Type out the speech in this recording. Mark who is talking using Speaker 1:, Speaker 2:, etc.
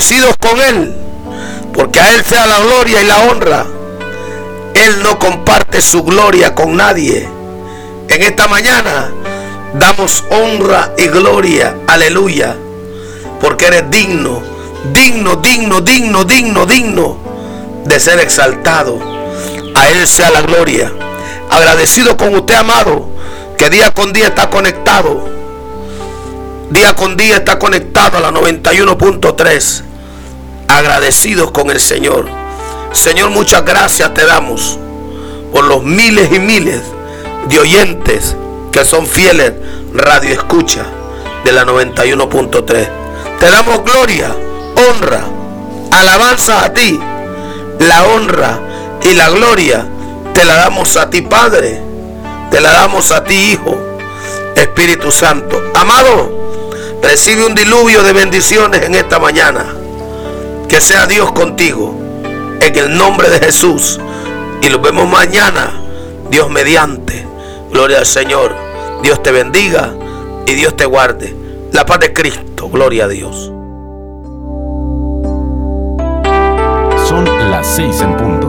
Speaker 1: agradecidos con Él, porque a Él sea la gloria y la honra. Él no comparte su gloria con nadie. En esta mañana damos honra y gloria, aleluya, porque eres digno, digno, digno, digno, digno, digno de ser exaltado. A Él sea la gloria. Agradecido con usted, amado, que día con día está conectado. Día con día está conectado a la 91.3. Agradecidos con el Señor. Señor, muchas gracias te damos por los miles y miles de oyentes que son fieles radio escucha de la 91.3. Te damos gloria, honra, alabanza a ti. La honra y la gloria te la damos a ti, Padre. Te la damos a ti, Hijo, Espíritu Santo. Amado, recibe un diluvio de bendiciones en esta mañana. Que sea Dios contigo, en el nombre de Jesús. Y nos vemos mañana, Dios mediante. Gloria al Señor. Dios te bendiga y Dios te guarde. La paz de Cristo. Gloria a Dios.
Speaker 2: Son las 6 en punto.